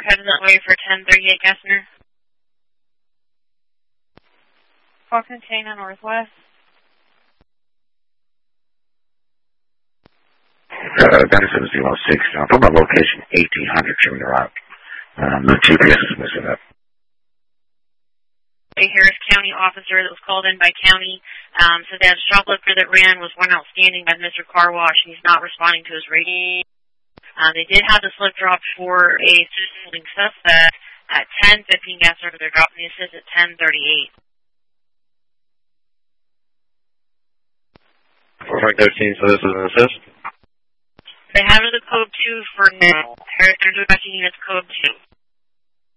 heading that way for 1038 Gessner. Falcon China Northwest. Benson 06, from my location 1800 Junior Rock. The GPS is messing up. A Harris County officer that was called in by county said that shoplifter that ran was one outstanding by Mr. Car Wash, and he's not responding to his radio. They did have the slip dropped for a suspected suspect at 10:15 Gessner, but they're dropping the assist at 10:38. 4513, so this is an assist? They have it as a code 2 for now. Harris, they're directing units code 2.